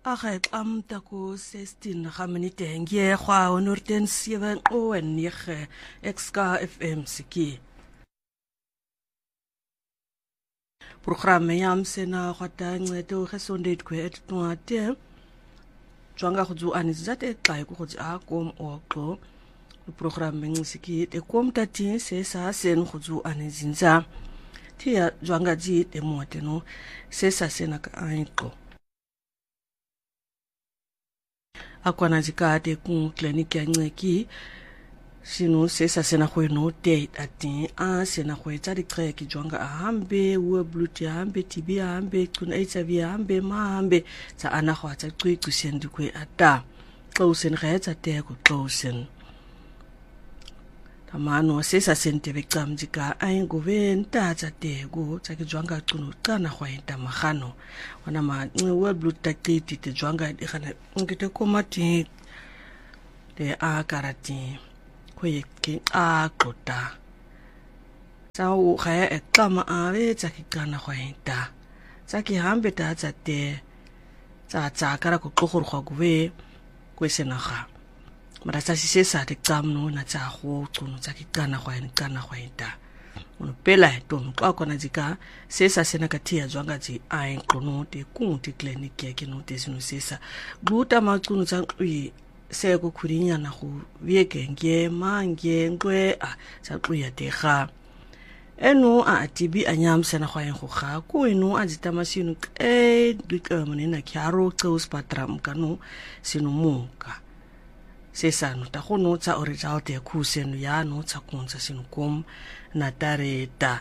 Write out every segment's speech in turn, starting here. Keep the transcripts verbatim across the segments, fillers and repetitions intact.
Ag ek am tako sestien ga minute ngie gwa honderd sewe o en nege X K F M siki. Programme yam sena gata ncedo gesondheid kwe etwate. Jwanga khudzu anizate xai ku khudzi a kom oqo. Programme ngisiki te kom tati se sa sen khudzu anizinza. Tia jwanga ji te moteno se sa sena ka ainqo. Akwana zikate ku klinik ya ngeki sino sesa sena khwe no date ati a sena khwe tsa diqeki jwanga ahambe uwe blood ahambe T B ahambe kuna H I V ahambe mahambe tsa ana khwa tsa qiqi sendi kwe ata xosen retsa te ku xosen tamano sesa sente becamjika aingo venta tsa te go tsa ke jwanga quno qana khwa enta magano wana ma uwe blood taqiti te jwanga digana ngite komati te a karati kweke a qota tsa o ga e qama ave tsa ke qana khwa enta tsa ke hambe ta tsa te tsa tsa kara ku qokhor khwa kuve kwesena ga mara tsa se sa te qamno na tsa go quno tsa ke qana khwa enta qana khwa enta uno pela to mqa kona zika sesa sena katia jwanga ji ai qono te ku te clinic ya ke no te sino sesa gluta ma quno tsa qwi se ko khurinya na go vieke nge mange ngwe a tsa qwi te ga eno a T B anyam sena khwa go ga ku eno a zitama sino e dikamo na kyaro qos patram kanu sino muka sesa no ta go no tsa original te ku seno ya no tsa kunza sino kom na tareta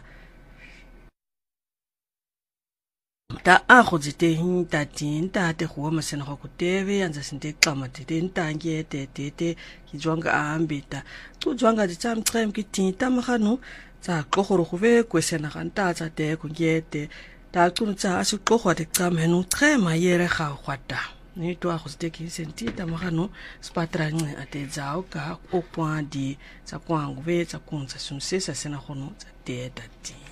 ta a go zite hinta tinta te go ma sena go teve anza sinte xama te ntange te te te ki jwanga ambita tu jwanga di tsam tsem ki tinta magano tsa qogoro go ve kwesena ganta tsa te go ngete ta tunu tsa asu qogo te tsam henu trema yere ga gwata ni to a go zite ki sentita magano spatra nge ate zao ka o point di tsa kwangu ve tsa kunza sunsesa sena go no tsa te tati